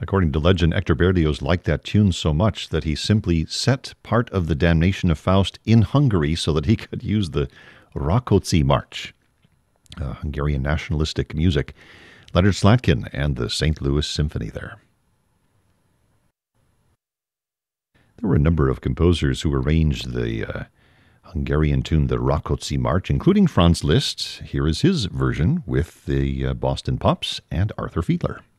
According to legend, Hector Berlioz liked that tune so much that he simply set part of the Damnation of Faust in Hungary so that he could use the Rákóczi March, Hungarian nationalistic music. Leonard Slatkin and the St. Louis Symphony there. There were a number of composers who arranged the Hungarian tune, the Rákóczi March, including Franz Liszt. Here is his version with the Boston Pops and Arthur Fiedler.